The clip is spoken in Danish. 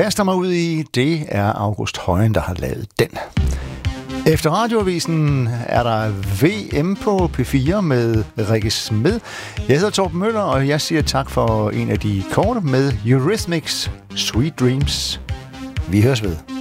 kaster mig ud i, det er August Højen, der har lavet den. Efter radioavisen er der VM på P4 med Rikke Smed. Jeg hedder Torben Møller, og jeg siger tak for en af de korte med Eurythmics Sweet Dreams. Vi høres ved.